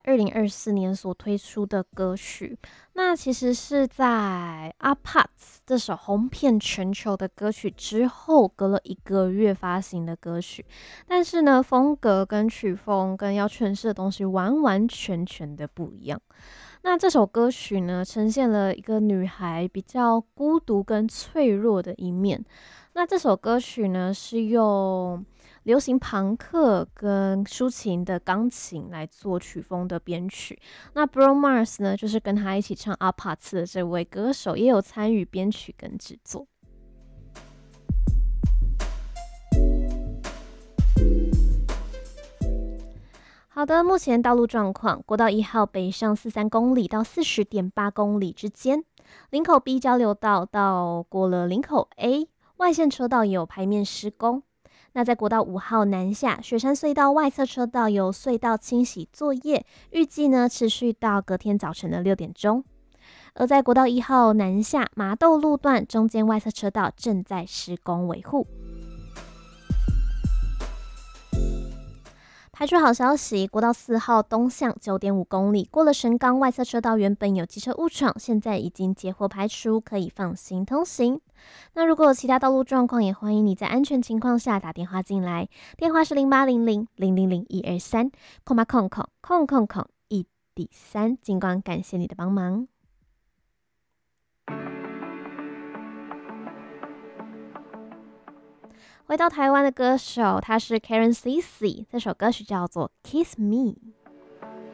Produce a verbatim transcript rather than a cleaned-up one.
二零二四年所推出的歌曲。那其实是在《阿帕茨》这首红遍全球的歌曲之后，隔了一个月发行的歌曲。但是呢，风格跟曲风跟要诠释的东西完完全全的不一样。那这首歌曲呢，呈现了一个女孩比较孤独跟脆弱的一面。那这首歌曲呢，是用流行朋克跟抒情的钢琴来做曲风的编曲。那 Bruno Mars 呢，就是跟他一起唱阿帕茨的这位歌手，也有参与编曲跟制作。好的，目前道路状况：国道一号北上四三公里到四十点八公里之间，林口 B 交流道到过了林口 A 外线车道有排面施工。那在国道五号南下雪山隧道外侧车道有隧道清洗作业，预计呢持续到隔天早晨的六点钟。而在国道一号南下麻豆路段中间外侧车道正在施工维护。排除好消息，国道四号东向九点五公里，过了神冈外侧车道原本有机车误闯，现在已经截获排除，可以放心通行。那如果有其他道路状况，也欢迎你在安全情况下打电话进来，电话是零八零零零零零一二三，空八空空空空空一底三。尽管感谢你的帮忙。回到台湾的歌手，他是 Karen Cici， 这首歌曲叫做《Kiss Me》。